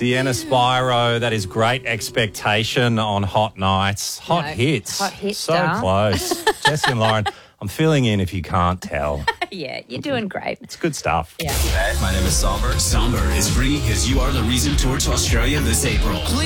Sienna Spiro, that is Great Expectation on Hot Nights. Hot hits. Hot hits, So darling. close. Jesse and Lauren, I'm filling in if you can't tell. Yeah, you're doing great. It's good stuff. Yeah. My name is Somber. Somber is bringing his You Are the Reason tour to Australia this April.